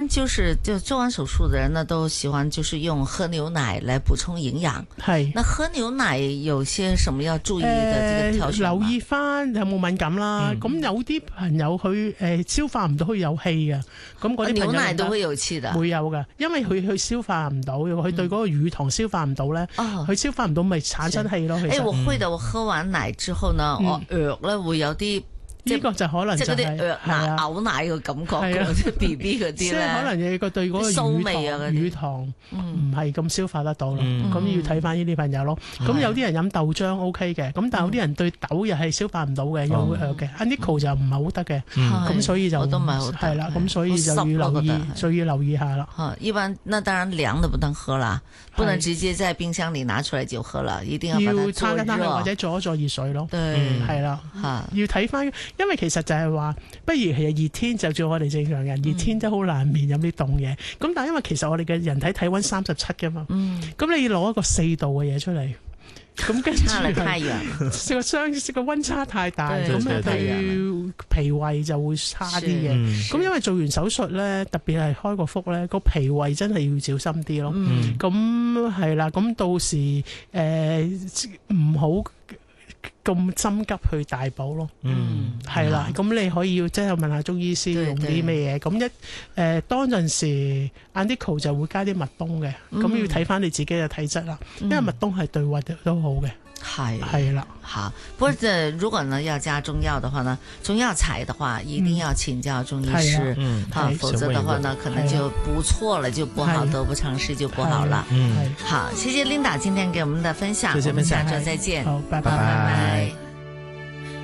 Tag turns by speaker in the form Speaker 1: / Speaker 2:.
Speaker 1: 就做完手術的人呢，都喜歡就是用喝牛奶來補充營養。係，那喝牛奶有些什麼要注意的這個挑選？
Speaker 2: 留意翻有冇敏感啦。咁有啲朋友佢消化唔到，佢有氣嘅。咁嗰啲
Speaker 1: 牛奶都會有氣的，
Speaker 2: 會有㗎，因為佢消化唔到，佢對嗰個乳糖消化唔到咧，佢消化唔到咪產生氣咯。
Speaker 1: 我會的，我喝完奶之後呢，我咧會有啲。
Speaker 2: 呢個就可能就係
Speaker 1: 嘔奶嘅感覺，即係 B B 嗰啲咧，
Speaker 2: 即係可能你個對嗰個乳糖唔係咁消化得到咯，咁要睇翻呢啲朋友咯。咁有啲人飲豆漿 OK 嘅，咁但係有啲人對豆又係消化唔到嘅，又會嘅。Nico 就唔係好得嘅，咁所以就都唔係好係啦，咁所以就要留意下啦。
Speaker 1: 一般，那當然涼的不能喝啦，不能直接在冰箱裏拿出來就喝了，一定要把它做熱
Speaker 2: 或者做一做熱水咯。
Speaker 1: 對，
Speaker 2: 係啦，要睇翻。因為其實就係話，不如其實熱天就做我哋正常人，熱天都好難免飲啲凍嘢。咁但係因為其實我哋嘅人體體溫37㗎嘛，咁你要攞一個4度嘅嘢出嚟，咁跟住個溫差太大，咁對脾胃就會差啲嘅。咁因為做完手術咧，特別係開個腹咧，個脾胃真係要小心啲咯。咁係啦，咁到時唔好咁心急去大補咯，係啦，咁你可以即係問下中醫師用啲咩嘢，咁當陣時 Andico 就會加啲麥冬嘅，咁要睇翻你自己嘅體質啦，因為麥冬係對胃都好嘅。係啦，
Speaker 1: 好。不過如果呢要加中藥的話呢，中藥材的話一定要請教中醫師，否則的話呢可能就補錯了就不好，得不償失就不好了。好，謝謝 Linda 今天給我們的分享，我們下周再見。
Speaker 2: 好，拜拜。